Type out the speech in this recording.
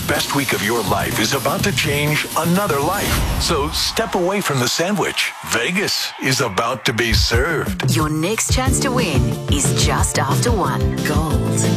best week of your life is about to change another life. So step away from the sandwich. Vegas is about to be served. Your next chance to win is just after 1. Gold